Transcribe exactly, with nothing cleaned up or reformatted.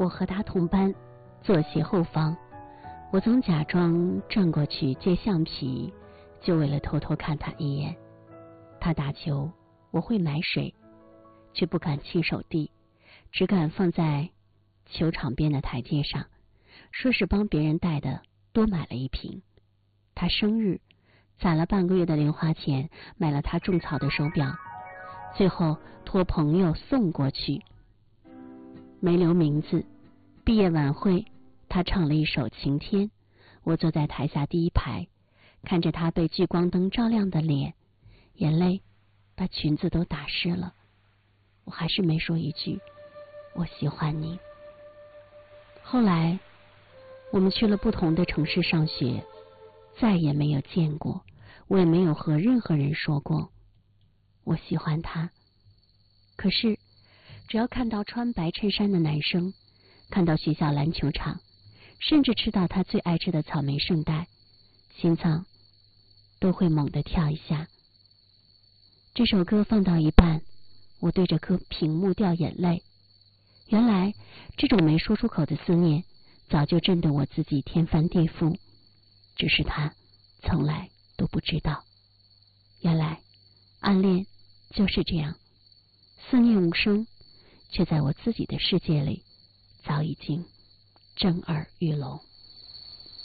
我和他同班，坐席后方。我总假装转过去借橡皮，就为了偷偷看他一眼。他打球，我会买水，却不敢亲手递，只敢放在球场边的台阶上，说是帮别人带的，多买了一瓶。他生日，攒了半个月的零花钱，买了他种草的手表，最后托朋友送过去，没留名字。毕业晚会，他唱了一首《晴天》，我坐在台下第一排，看着他被聚光灯照亮的脸，眼泪把裙子都打湿了。我还是没说一句我喜欢你。后来我们去了不同的城市上学，再也没有见过，我也没有和任何人说过我喜欢他。可是只要看到穿白衬衫的男生，看到学校篮球场，甚至吃到他最爱吃的草莓圣代，心脏都会猛地跳一下。这首歌放到一半，我对着歌屏幕掉眼泪。原来这种没说出口的思念，早就震得我自己天翻地覆，只是他从来都不知道。原来暗恋就是这样，思念无声，却在我自己的世界里早已经震耳欲聋。